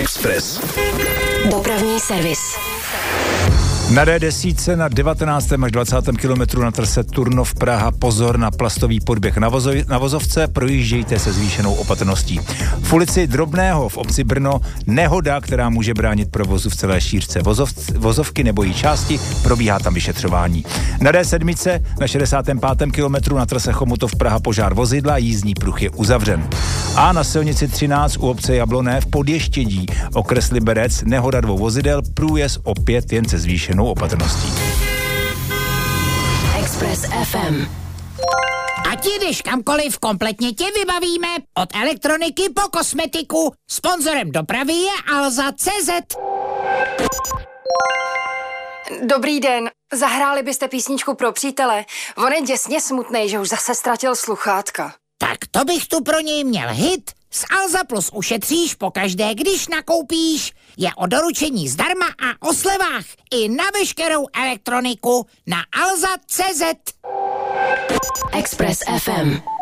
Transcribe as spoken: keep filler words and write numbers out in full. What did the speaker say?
Express. Dopravní servis. Na D deset na devatenáctém až dvacátém kilometru na trase Turnov Praha pozor na plastový podběh na, vozo, na vozovce, projíždějte se zvýšenou opatrností. V ulici Drobného v obci Brno nehoda, která může bránit provozu v celé šířce vozov, vozovky nebo její části, probíhá tam vyšetřování. Na D sedm na šedesátém pátém kilometru na trase Chomutov Praha požár vozidla, jízdní pruh je uzavřen. A na silnici třináct u obce Jabloné v Podještědí okres Liberec nehoda dvou vozidel, průjezd opět jen se zvýšenou opatrností. Express F M. Ať jdeš kamkoliv, kompletně tě vybavíme. Od elektroniky po kosmetiku. Sponzorem dopravy je Alza tečka cé zet. Dobrý den, zahráli byste písničku pro přítele? On je děsně smutnej, že už zase ztratil sluchátka. Tak to bych tu pro něj měl hit. S Alza Plus ušetříš pokaždé, když nakoupíš. Je o doručení zdarma a o slevách i na veškerou elektroniku na alza tečka cé zet. Express F M.